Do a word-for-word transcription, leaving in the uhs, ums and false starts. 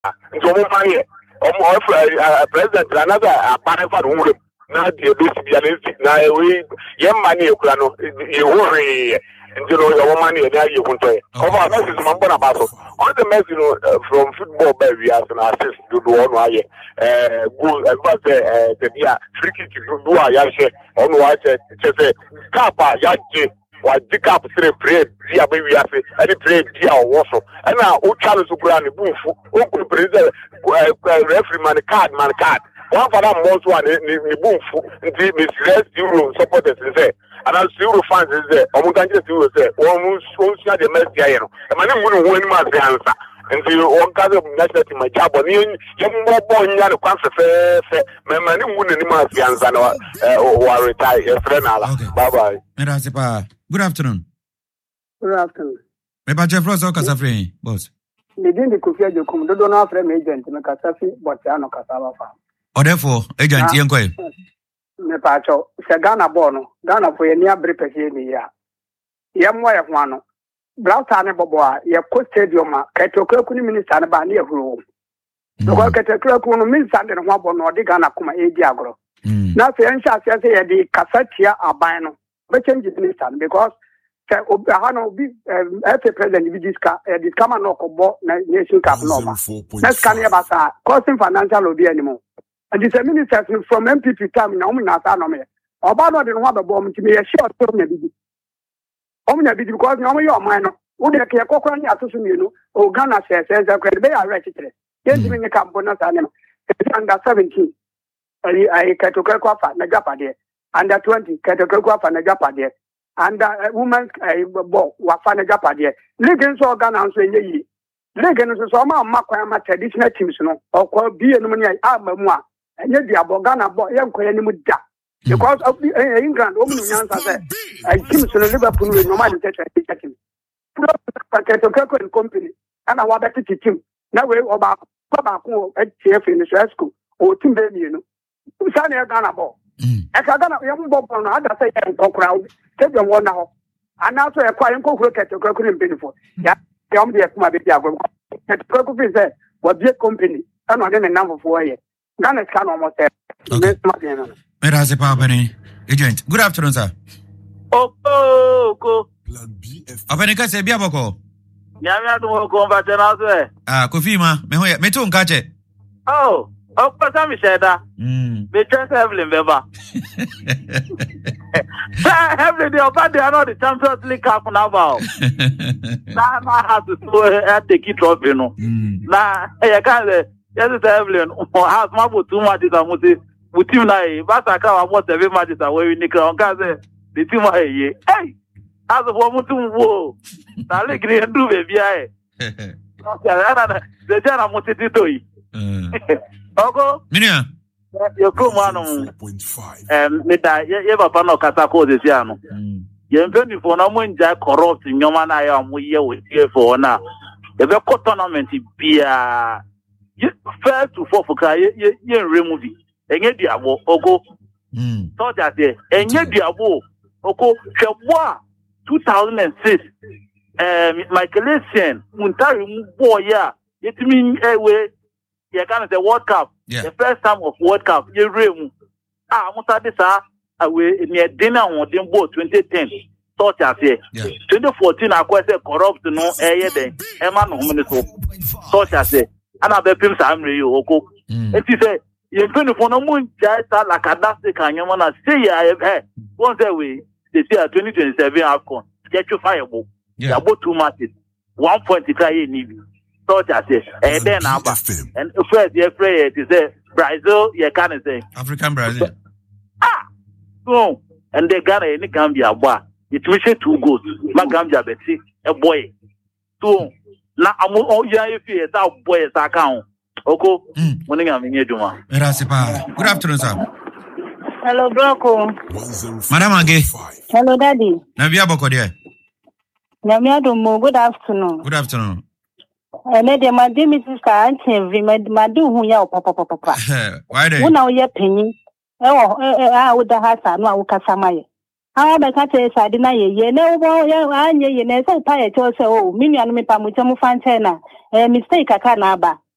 nso mo manye omo president another apare fa no wure na de be si bia na we ye mani ekura no ye hore nti no yo mani na ye hunto e over message man bona ba so on the message no from football by we as na assist do do no aye eh goal e ba say eh the dia free kick do a ya she on wa che che say kapa ya je wa dikap three play dia be we ase any play dia o so e na o challenge so kura ni bufu o ko president referee man card man card one for that most one ni ni bufu nti misrest euro supporters say and as euro fans is there omo tanje euro say omo so sia the mess dia no e ma ni mu no woni ma say answer nti on ka the national team jabo ni ye mbo bo nya no kwan fe fe me ma ni mu ni ma say answer no wa retire e friend ala bye bye Merasipa. Good afternoon. Good afternoon. Me ba Jeff Ross o Kasafre boss. Me din de Kofi Ajokum do do no afre me agent me Kasafi Botiano Kasaba fa. O therefore agent yen kwai. Me pa cho se Ghana ball no Ghana for ye ni abre pese ni ya. Ye mo ye ho ano. Blauta ne bobo a ye ko stadium a Ketokreku ni minister ne ba ne ehuro. Because Ketokreku no minister de ho abo no de Ghana kuma e di agro. Na se en sha se se ye di kasatia aban no. We change the minister because Obahano be as a president Vijiska this come and knock about nation cap normal. Next can never say costing financial will be anymore. And this minister from M P P time now me nasa no me. Obama didn't want the bomb to me a short term maybe. Omnia be because now your mind would you care cockran ya to you know or Ghana says as a credit be a register. Yes, me campona anima. Under seventeen. I Ketokreku fa na japa there. Under twenty, Ketokreku fa na japa there. And uh, women's uh, ball wa fa na japa there. League so Ghana so ye. League no so ma makwa ma traditional teams no. Okwa bi enu ni amamu a. Enye dia bo Ghana ball ye nkoye ni mu da. Because of uh, England o mu nyansa say teams no Liverpool we no ma de team. Ketokreku and company ana wa bet team. Na we oba ba ko e T F ni so school o team be mi no. Usani e Ghana ball. E ka Ghana ye mbo ball no ada say e kokra stadium wona ho. Ana so e kwa en kokro Ketokreku ni benefit. Ya ya mde e kuma be dia go. Ketokreku fi say wa be company ana de na number four here. Ghana can almost say. Merase pa bani agent. Good afternoon sir. Oh oh go. Abani ka se bia boko. Nyamia to ko ba tena so e. Ah Kofi ma me ho me to nka che. Oh, oh pasa mi sheda. Mm. Me chance Evelyn Beba. Evelyn they about they are not the Champions League cup now ba. Na ma has to so take it trophy no. Na e ka le yes Evelyn has ma bo too much is amuti. We team na e ba sa ka wa mo seven matches away we nika on ka say the team wa e. Hey. As of one mutum wo. Na le gre ndu be bia e. Okay, ana the jana mutiti toyi. Ogo. Minia. Yo ko manu. Em me da ye papa no kata ko de sia no. Ye mpeni fo na mo nja corrupt nyoma na ya mo ye we tie fo na. E be ko tournament bia. Ye first to four for ka ye ye remove. Enye di abo ogo. Mm. So that there enye di abo ogo hwebo two thousand six. Um, Michael Essien, Muntari boy, yeah, it mean anyway, yeah, kind of the World Cup, yeah. The first time of World Cup, you room. Ah, Musa this away near dinner on the boat twenty ten. Thought I say, twenty fourteen, I quite say corrupt no air then, Emma no minute. Thought I say, and I be pimps I'm real, Oko. And he said, you're going to phone a moon, Jasta like a dusty can you want to say, I have had one way, they say twenty twenty seven outcome, get your fireball. Yeah, about two matches. One point to try need. So I say, and then and first you play it is a Brazil, you can say African Brazil. Ah, so and they got any Gambia boy. It mission two goals. My Gambia Betty, a boy. So now I'm all yeah if you that boy is account. Okay, morning I'm in here Juma. Good afternoon, sir. Hello, Broco. Madam Age. Hello, Daddy. Navia Boko there. Nyamiadomo, good afternoon. Good afternoon. Eh, lady, my dear Missus Kantin, my do who ya papa papa. Why they? Una ye penny. Oh, I would have had no Casamay. How about that? I deny ye, no, I ye, so tired to say, oh, million me pamuchamu fantana, a mistake a canaba.